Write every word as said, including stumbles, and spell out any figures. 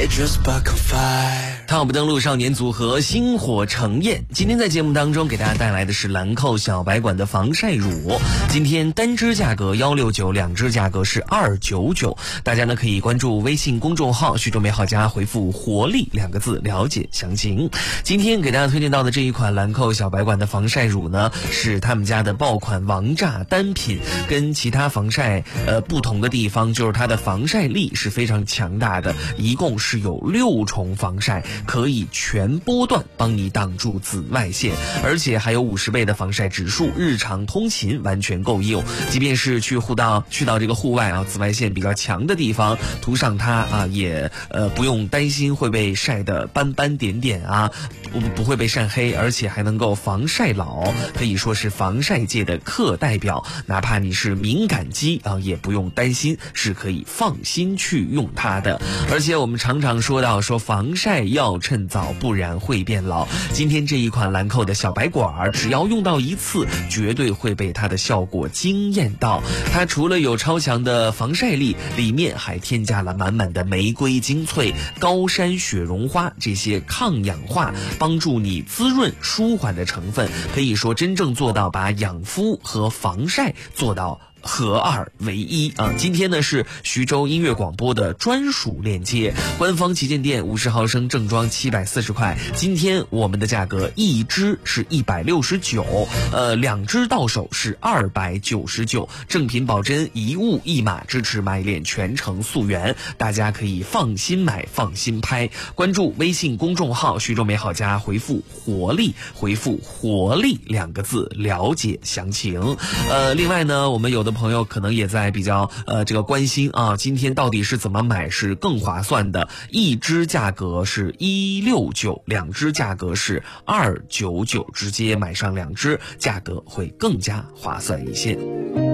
It just spark a fire。 Top 登陆少年组合星火盛宴，今天在节目当中给大家带来的是兰蔻小白馆的防晒乳。今天单支价格一百六十九，两支价格是二百九十九。大家呢可以关注微信公众号徐州美好家，回复活力两个字了解详情。今天给大家推荐到的这一款兰蔻小白馆的防晒乳呢，是他们家的爆款王炸单品，跟其他防晒呃不同的地方就是它的防晒力是非常强大的，一共是有六重防晒，可以全波段帮你挡住紫外线，而且还有五十倍的防晒指数，日常通勤完全够用。即便是去户到去到这个户外啊，紫外线比较强的地方，涂上它啊，也呃不用担心会被晒得斑斑点点啊，不不会被晒黑，而且还能够防晒老，可以说是防晒界的课代表。哪怕你是敏感肌啊，也不用担心，是可以放心去用它的。而且我们常常说到说防晒要趁早，不然会变老。今天这一款兰蔻的小白管，只要用到一次，绝对会被它的效果惊艳到。它除了有超强的防晒力，里面还添加了满满的玫瑰精粹、高山雪绒花这些抗氧化、帮助你滋润舒缓的成分，可以说真正做到把养肤和防晒做到合二为一啊！今天呢是徐州音乐广播的专属链接，官方旗舰店五十毫升正装七百四十块，今天我们的价格一支是一百六十九，呃，两支到手是二百九十九，正品保真，一物一码，支持买脸全程溯源，大家可以放心买，放心拍。关注微信公众号徐州美好家，回复活力，回复活力两个字了解详情。呃，另外呢，我们有的朋友可能也在比较呃这个关心啊，今天到底是怎么买是更划算的？一支价格是一百六十九，两支价格是二百九十九，直接买上两支，价格会更加划算一些。